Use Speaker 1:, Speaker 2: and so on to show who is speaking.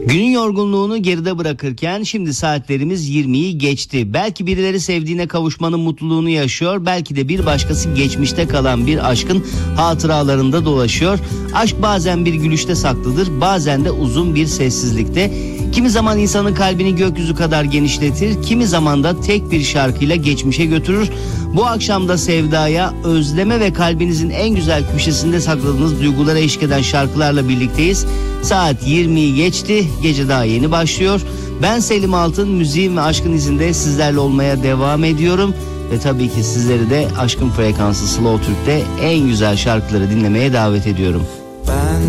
Speaker 1: Günün yorgunluğunu geride bırakırken şimdi saatlerimiz 20'yi geçti. Belki birileri sevdiğine kavuşmanın mutluluğunu yaşıyor. Belki de bir başkası geçmişte kalan bir aşkın hatıralarında dolaşıyor. Aşk bazen bir gülüşte saklıdır, bazen de uzun bir sessizlikte. Kimi zaman insanın kalbini gökyüzü kadar genişletir, kimi zaman da tek bir şarkıyla geçmişe götürür. Bu akşam da sevdaya, özleme ve kalbinizin en güzel köşesinde sakladığınız duygulara eşlik eden şarkılarla birlikteyiz. Saat 20'yi geçti, gece daha yeni başlıyor. Ben Selim Altın, müziğin ve aşkın izinde sizlerle olmaya devam ediyorum. Ve tabii ki sizleri de Aşkın Frekansı Slow Türk'te en güzel şarkıları dinlemeye davet ediyorum.